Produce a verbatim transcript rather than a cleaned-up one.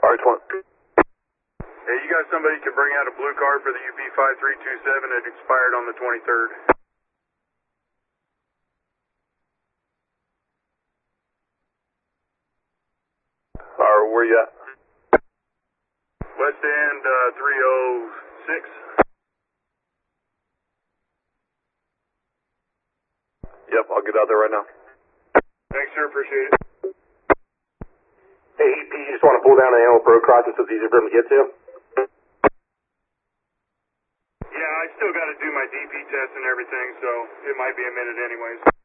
Car twenty. Hey, you got somebody can bring out a blue card for the U P five three two seven. It expired on the twenty-third. Alright, where you at? West End uh, three oh six. Yep, I'll get out there right now. Thanks, sir. Appreciate it. Hey, E P, you just want to pull down an Antelope Road crossing so it's easier for him to get to? Yeah, I still got to do my D P test and everything, so it might be a minute anyways.